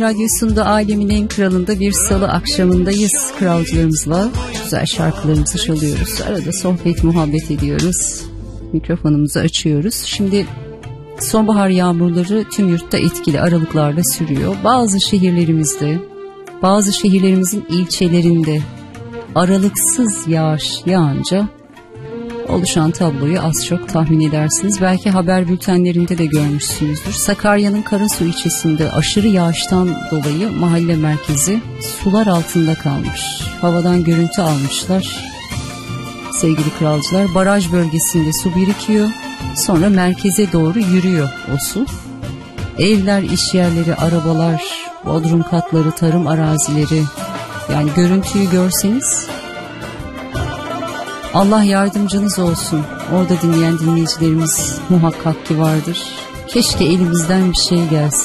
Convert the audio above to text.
Radyosunda alemin en kralında bir salı akşamındayız. Kralcılarımızla güzel şarkılarımızı çalıyoruz. Arada sohbet, muhabbet ediyoruz. Mikrofonumuzu açıyoruz. Şimdi sonbahar yağmurları tüm yurtta etkili aralıklarla sürüyor. Bazı şehirlerimizin ilçelerinde aralıksız yağış yağınca oluşan tabloyu az çok tahmin edersiniz. Belki haber bültenlerinde de görmüşsünüzdür. Sakarya'nın Karasu ilçesinde aşırı yağıştan dolayı mahalle merkezi sular altında kalmış. Havadan görüntü almışlar. Sevgili kralcılar, baraj bölgesinde su birikiyor. Sonra merkeze doğru yürüyor o su. Evler, işyerleri, arabalar, bodrum katları, tarım arazileri. Yani görüntüyü görseniz Allah yardımcınız olsun. Orada dinleyen dinleyicilerimiz muhakkak ki vardır. Keşke elimizden bir şey gelse.